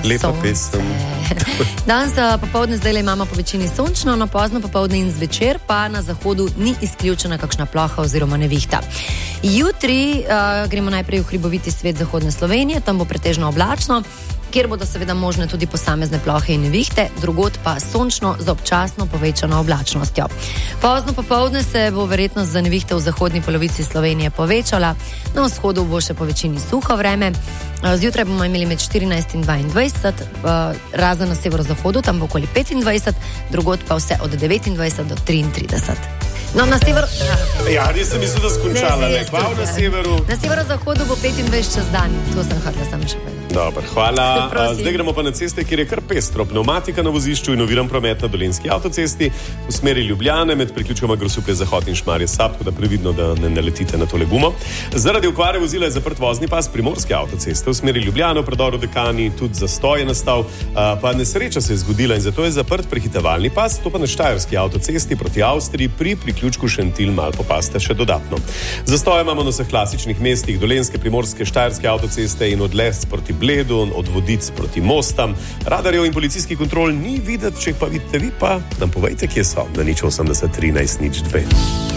Lepa pesem. Danes popoldne zdaj imamo po večini sončno, no pozno popoldne in zvečer pa na zahodu ni izključena kakšna ploha oziroma nevihta. Jutri gremo najprej v hriboviti svet zahodne Slovenije, tam bo pretežno oblačno, kjer bodo seveda možne tudi posamezne plohe in nevihte, drugod pa sončno z občasno povečano oblačnostjo. Pozno popoldne se bo verjetnost za nevihte v zahodni polovici Slovenije povečala, na vzhodu bo še po večini suho vreme. Zjutraj bomo imeli med 14 in 22, razen na severozahodu, tam bo okoli 25, drugod pa vse od 29 do 33. No, na severu... Ja, nisem mislil, da skončala, ne, hvala na severu. Na severozahodu bo 25 čez dan, to sem hvala sam še povedal. Dobar, hvala. Zdaj gremo pa na ceste, kjer je kar pestro. Pneumatika na vozišču in oviran promet na Dolenjski avtocesti v smeri Ljubljane med priključkoma Grosuplje Zahod in Šmarje Sap, tako da previdno, da ne naletite na tole gumo. Zaradi okvare vozila je zaprt vozni pas Primorske avtoceste v smeri Ljubljane, v predoru Dekani tudi zastoj je nastal, pa nesreča se je zgodila in zato je zaprt prehitevalni pas, to pa na Štajerski avtocesti proti Avstriji pri priključku Šentilj malo popaste še dodatno. Zastoje imamo na vseh klasičnih mestih Dolenjske, Primorske, Štajerske avtoceste in od Lesc proti Bledu, od Vodic proti Mostam. Radarjev in policijskih kontrol ni videti, če pa vidite vi, pa nam povejte, kje so. Na 080 13 02.